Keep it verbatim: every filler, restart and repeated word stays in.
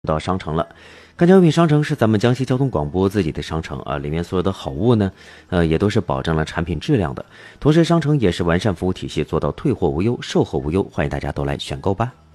到商城了。赣江物品商城是咱们江西交通广播自己的商城啊，里面所有的好物呢，呃，也都是保证了产品质量的。同时，商城也是完善服务体系，做到退货无忧、售后无忧，欢迎大家都来选购吧。